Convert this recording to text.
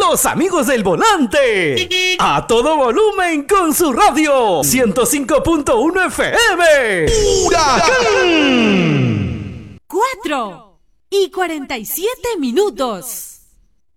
Los amigos del volante. A todo volumen con su radio. 105.1 FM. ¡Huracán! 4:47.